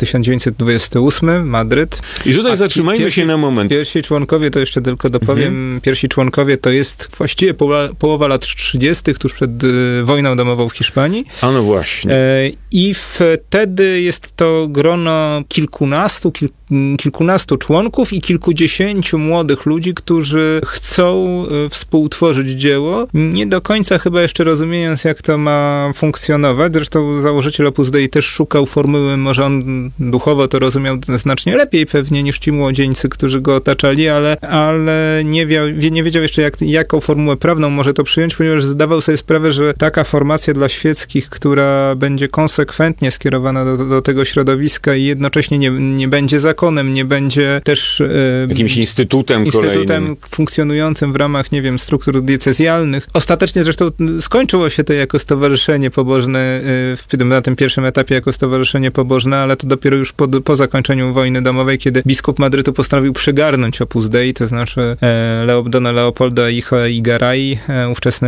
1928, Madryt. I tutaj zatrzymajmy się na moment. Pierwsi członkowie, to jeszcze tylko dopowiem, pierwsi członkowie to jest właściwie połowa lat 30., tuż przed wojną domową w Hiszpanii. A no właśnie. I wtedy jest to grono kilkunastu członków i kilkudziesięciu młodych ludzi, którzy chcą współtworzyć dzieło, nie do końca chyba jeszcze rozumiejąc, jak to ma funkcjonować. Zresztą założyciel Opus Dei też szukał formuły, może on duchowo to rozumiał znacznie lepiej pewnie niż ci młodzieńcy, którzy go otaczali, ale nie wiedział jeszcze, jaką formułę prawną może to przyjąć, ponieważ zdawał sobie sprawę, że taka formacja dla świeckich, która będzie konsekwentnie skierowana do tego środowiska i jednocześnie nie będzie zakonem, nie będzie też jakimś instytutem funkcjonującym w ramach, nie wiem, struktur diecezjalnych. Ostatecznie zresztą skończyło się to jako stowarzyszenie pobożne, na tym pierwszym etapie jako stowarzyszenie pobożne, ale to dopiero już po zakończeniu wojny domowej, kiedy biskup Madrytu postanowił przygarnąć Opus Dei, to znaczy Dona Leopoldo y Garay, ówczesny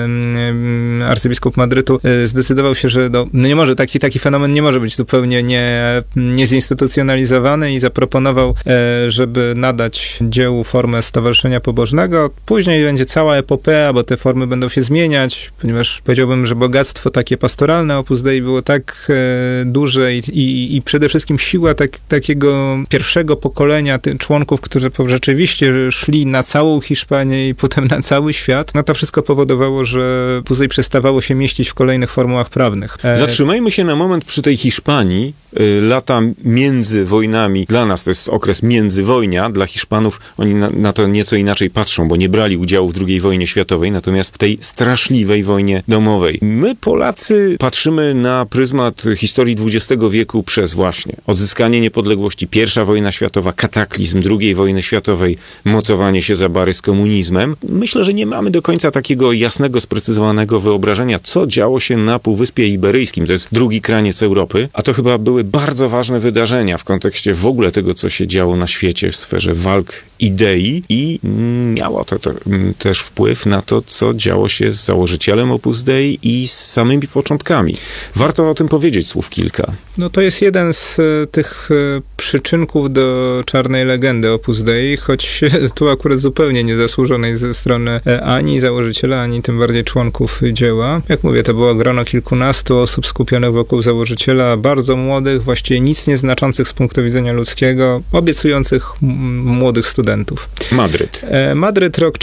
arcybiskup Madrytu, zdecydował się, że nie może, taki fenomen nie może być zupełnie niezinstytucjonalizowany i zaproponował, żeby nadać dziełu formę stowarzyszenia pobożnego. Później będzie cała epopea, bo te formy będą się zmieniać, ponieważ powiedziałbym, że bogactwo takie pastoralne Opus Dei było tak duże i przede wszystkim siła takiego pierwszego pokolenia członków, którzy rzeczywiście szli na całą Hiszpanię i potem na cały świat. No to wszystko powodowało, że Opus Dei przestawało się mieścić w kolejnych formułach prawnych. Zatrzymajmy się na moment przy tej Hiszpanii. Lata między wojnami, dla nas to jest okres międzywojnia, dla Hiszpanów oni na to nieco inaczej patrzą, bo nie brali udziału w II wojnie światowej, natomiast w tej straszliwej wojnie domowej. My, Polacy, patrzymy na pryzmat historii XX wieku przez właśnie odzyskanie niepodległości, I wojna światowa, kataklizm II wojny światowej, mocowanie się za bary z komunizmem. Myślę, że nie mamy do końca takiego jasnego, sprecyzowanego wyobrażenia, co działo się na Półwyspie Iberyjskim. To jest drugi kraniec Europy, a to chyba były bardzo ważne wydarzenia w kontekście w ogóle tego, co się działo na świecie w sferze walk idei i miało to też wpływ na to, co działo się z założycielem Opus Dei i z samymi początkami. Warto o tym powiedzieć słów kilka. No to jest jeden z tych przyczynków do czarnej legendy Opus Dei, choć tu akurat zupełnie niezasłużonej ze strony ani założyciela, ani tym bardziej członków dzieła. Jak mówię, to było grono kilkunastu osób skupionych wokół założyciela, bardzo młodych, właściwie nic nieznaczących z punktu widzenia ludzkiego, obiecujących młodych studentów. Madryt, rok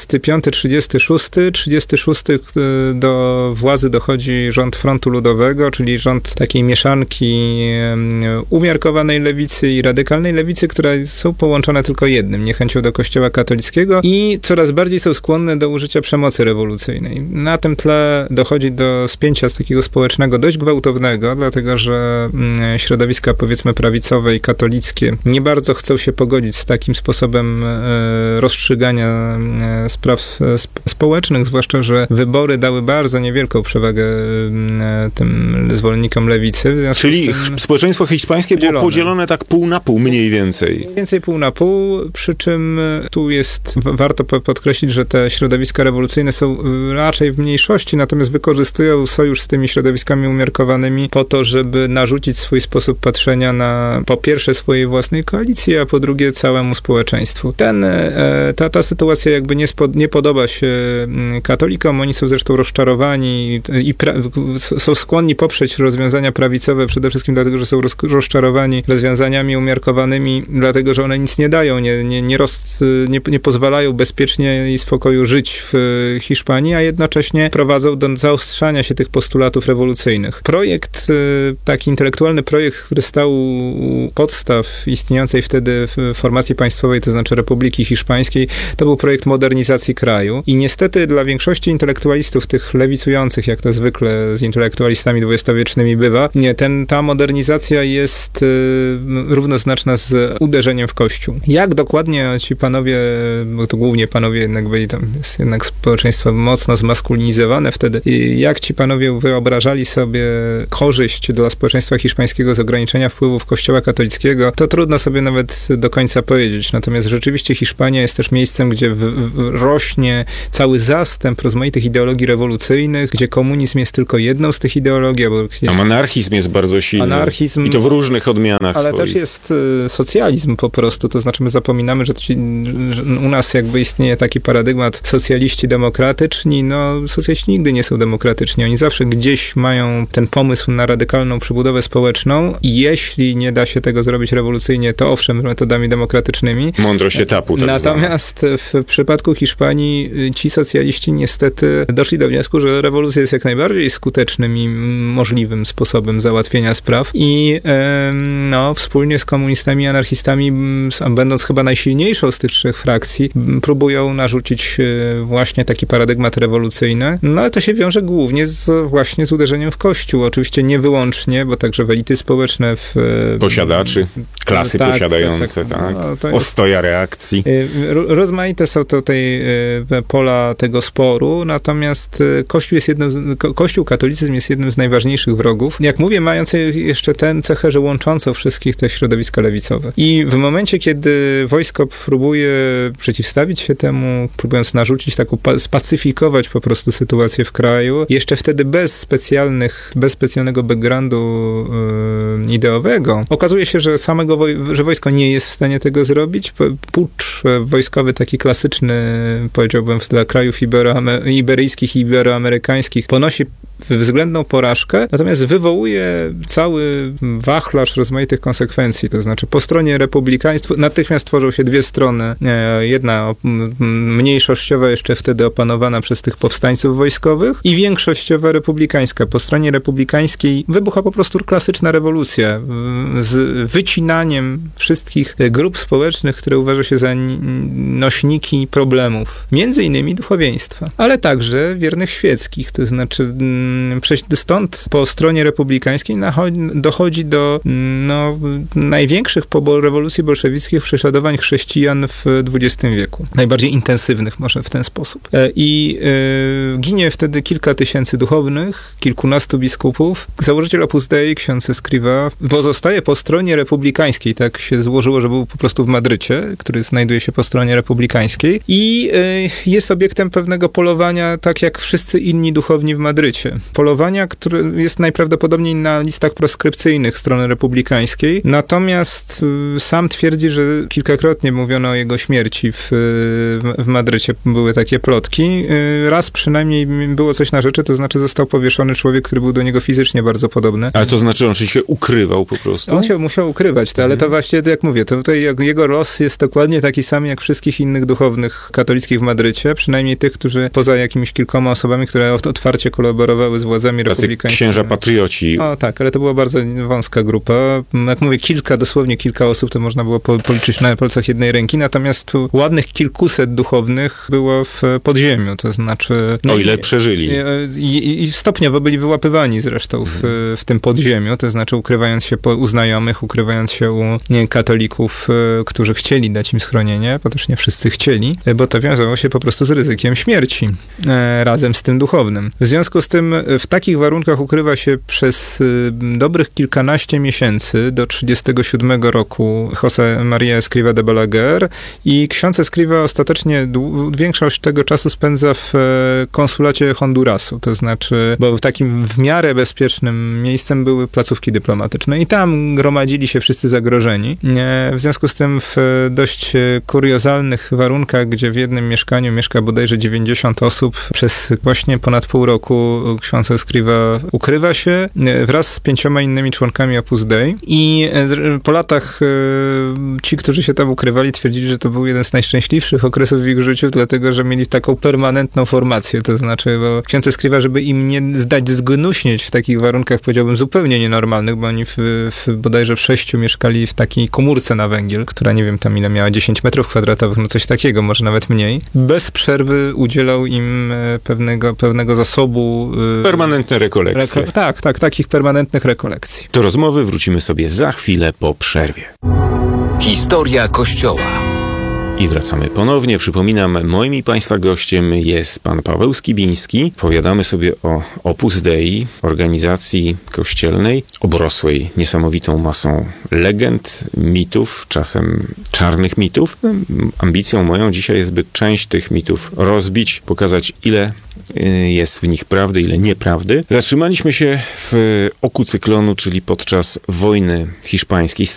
35-36. 36 do władzy dochodzi rząd Frontu Ludowego, czyli rząd takiej mieszanki umiarkowanej lewicy i radykalnej lewicy, które są połączone tylko jednym, niechęcią do Kościoła katolickiego i coraz bardziej są skłonne do użycia przemocy rewolucyjnej. Na tym tle dochodzi do spięcia z takiego społecznego dość gwałtownego, dlatego że środowiska, powiedzmy, prawicowe i katolickie nie bardzo chcą się pogodzić z takim sposobem rozstrzygania spraw społecznych, zwłaszcza, że wybory dały bardzo niewielką przewagę tym zwolennikom lewicy. Czyli społeczeństwo hiszpańskie było podzielone tak pół na pół mniej więcej. Mniej więcej pół na pół, przy czym tu warto podkreślić, że te środowiska rewolucyjne są raczej w mniejszości, natomiast wykorzystują sojusz z tymi środowiskami umiarkowanymi po to, żeby narzucić swój sposób patrzenia na, po pierwsze, swojej własnej koalicji, a po drugie, całemu społeczeństwu. Ta sytuacja jakby nie podoba się katolikom, oni są zresztą rozczarowani i są skłonni poprzeć rozwiązania prawicowe, przede wszystkim dlatego, że są rozczarowani rozwiązaniami umiarkowanymi, dlatego, że one nic nie dają, nie pozwalają bezpiecznie i spokoju żyć w Hiszpanii, a jednocześnie prowadzą do zaostrzania się tych postulatów rewolucyjnych. Taki intelektualny projekt, który stał u podstaw istniejącej wtedy formacji państwowej, to znaczy Republiki Hiszpańskiej, to był projekt modernizacji kraju i niestety dla większości intelektualistów, tych lewicujących, jak to zwykle z intelektualistami dwudziestowiecznymi bywa, ta modernizacja jest równoznaczna z uderzeniem w Kościół. Jak dokładnie ci panowie, bo to głównie panowie jednak byli, tam jest jednak społeczeństwo mocno zmaskulinizowane wtedy, jak ci panowie wyobrażali sobie korzyść dla społeczeństwa hiszpańskiego z ograniczenia wpływów Kościoła katolickiego, to trudno sobie nawet do końca powiedzieć. Natomiast rzeczywiście Hiszpania jest też miejscem, gdzie rośnie cały zastęp rozmaitych ideologii rewolucyjnych, gdzie komunizm jest tylko jedną z tych ideologii. Anarchizm jest bardzo silny. komunizm... I to w różnych odmianach Ale swoich. też jest socjalizm po prostu, to znaczy my zapominamy, że u nas jakby istnieje taki paradygmat socjaliści demokratyczni, no socjaliści nigdy nie są demokratyczni, oni zawsze gdzieś mają ten pomysł na radykalną przebudowę społeczną i jeśli nie da się tego zrobić rewolucyjnie, to owszem, metodami demokratycznymi. Mądrość etapu. Tak Natomiast w przypadku Hiszpanii ci socjaliści niestety doszli do wniosku, że rewolucja jest jak najbardziej skutecznym i możliwym sposobem załatwienia spraw i wspólnie z komunistami i anarchistami, będąc chyba najsilniejszą z tych trzech frakcji, próbują narzucić właśnie taki paradygmat rewolucyjny. No ale to się wiąże głównie właśnie z uderzeniem w Kościół. Oczywiście nie wyłącznie, bo także w elity społeczne, w posiadaczy, klasy posiadające, tak. No, ostoja reakcji. Rozmaite są tutaj pola tego sporu, natomiast Kościół katolicyzm jest jednym z najważniejszych wrogów. Jak mówię, mający jeszcze tę cechę, że łączącą wszystkich te środowiska lewicowe. I w momencie, kiedy wojsko próbuje przeciwstawić się temu, próbując narzucić spacyfikować po prostu sytuację w kraju, jeszcze wtedy bez specjalnego backgroundu ideowego, okazuje się, że że wojsko nie jest w stanie tego zrobić. Pucz wojskowy, taki klasyczny, powiedziałbym, dla krajów iberyjskich i iberoamerykańskich, ponosi względną porażkę, natomiast wywołuje cały wachlarz rozmaitych konsekwencji, to znaczy po stronie republikaństwa natychmiast tworzą się dwie strony, jedna mniejszościowa, jeszcze wtedy opanowana przez tych powstańców wojskowych i większościowa republikańska. Po stronie republikańskiej wybucha po prostu klasyczna rewolucja z wycinaniem wszystkich grup społecznych, które uważa się za nośniki problemów, między innymi duchowieństwa, ale także wiernych świeckich, to znaczy stąd po stronie republikańskiej dochodzi do największych po rewolucji bolszewickich prześladowań chrześcijan w XX wieku. Najbardziej intensywnych może w ten sposób. I ginie wtedy kilka tysięcy duchownych, kilkunastu biskupów. Założyciel Opus Dei, ksiądz Escrivá, pozostaje po stronie republikańskiej. Tak się złożyło, że był po prostu w Madrycie, który znajduje się po stronie republikańskiej i jest obiektem pewnego polowania, tak jak wszyscy inni duchowni w Madrycie. Polowania, które jest najprawdopodobniej na listach proskrypcyjnych strony republikańskiej. Natomiast sam twierdzi, że kilkakrotnie mówiono o jego śmierci w Madrycie. Były takie plotki. Raz przynajmniej było coś na rzeczy, to znaczy został powieszony człowiek, który był do niego fizycznie bardzo podobny. Ale to znaczy, on się ukrywał po prostu? On się musiał ukrywać, ale to właśnie, jak mówię, to tutaj jego los jest dokładnie taki sam jak wszystkich innych duchownych katolickich w Madrycie, przynajmniej tych, którzy poza jakimiś kilkoma osobami, które otwarcie kolaborowały z władzami republikańskimi. Księża patrioci. O tak, ale to była bardzo wąska grupa. Jak mówię, dosłownie kilka osób, to można było policzyć na palcach jednej ręki, natomiast tu ładnych kilkuset duchownych było w podziemiu, to znaczy... O ile przeżyli. I stopniowo byli wyłapywani zresztą w tym podziemiu, to znaczy ukrywając się u znajomych, ukrywając się u katolików, którzy chcieli dać im schronienie, bo też nie wszyscy chcieli, bo to wiązało się po prostu z ryzykiem śmierci razem z tym duchownym. W związku z tym w takich warunkach ukrywa się przez dobrych kilkanaście miesięcy do 1937 roku José María Escrivá de Balaguer i ksiądz Escrivá ostatecznie większość tego czasu spędza w konsulacie Hondurasu, to znaczy, bo takim w miarę bezpiecznym miejscem były placówki dyplomatyczne i tam gromadzili się wszyscy zagrożeni. W związku z tym w dość kuriozalnych warunkach, gdzie w jednym mieszkaniu mieszka bodajże 90 osób, przez właśnie ponad pół roku ksiądz Escrivá ukrywa się wraz z 5 innymi członkami Opus Dei i po latach ci, którzy się tam ukrywali, twierdzili, że to był jeden z najszczęśliwszych okresów w ich życiu, dlatego, że mieli taką permanentną formację, to znaczy, bo ksiądz Escrivá, żeby im nie zgnuśnieć w takich warunkach, powiedziałbym, zupełnie nienormalnych, bo oni bodajże w 6 mieszkali w takiej komórce na węgiel, która nie wiem tam ile miała, 10 metrów kwadratowych, no coś takiego, może nawet mniej. Bez przerwy udzielał im pewnego zasobu. Permanentne rekolekcje. Takich permanentnych rekolekcji. Do rozmowy wrócimy sobie za chwilę po przerwie. Historia Kościoła. I wracamy ponownie. Przypominam, moim i Państwa gościem jest pan Paweł Skibiński. Powiadamy sobie o Opus Dei, organizacji kościelnej obrosłej niesamowitą masą legend, mitów, czasem czarnych mitów. Ambicją moją dzisiaj jest, by część tych mitów rozbić, pokazać, ile jest w nich prawdy, ile nieprawdy. Zatrzymaliśmy się w oku cyklonu, czyli podczas wojny hiszpańskiej.